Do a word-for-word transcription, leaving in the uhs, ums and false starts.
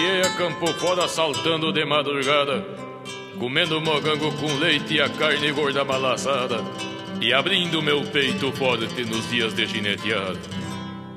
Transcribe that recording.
criei a campo fora saltando de madrugada, comendo mogango com leite e a carne gorda malaçada, e abrindo meu peito forte nos dias de gineteada.